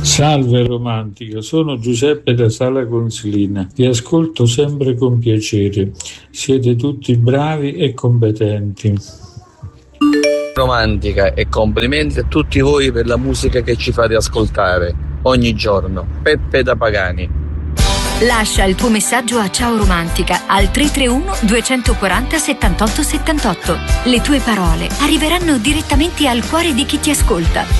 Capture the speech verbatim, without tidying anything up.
Salve romantica, sono Giuseppe da Sala Consilina. Vi ascolto sempre con piacere. Siete tutti bravi e competenti. Romantica e complimenti a tutti voi per la musica che ci fate ascoltare ogni giorno. Peppe da Pagani. Lascia il tuo messaggio a Ciao Romantica al tre tre uno due quattro zero settantotto settantotto. Le tue parole arriveranno direttamente al cuore di chi ti ascolta.